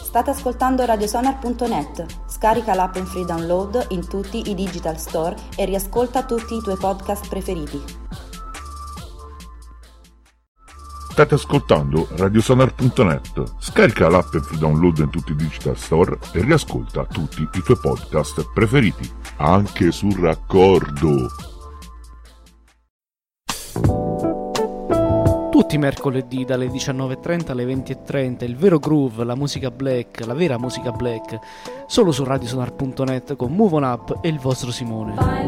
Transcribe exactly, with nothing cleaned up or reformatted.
State ascoltando radiosonar punto net. Scarica l'app in free download in tutti i digital store e riascolta tutti i tuoi podcast preferiti. State ascoltando radiosonar punto net. Scarica l'app in free download in tutti i digital store e riascolta tutti i tuoi podcast preferiti, anche sul raccordo. Tutti i mercoledì dalle diciannove e trenta alle venti e trenta il vero groove, la musica black, la vera musica black, solo su radiosonar punto net con Move On Up e il vostro Simone.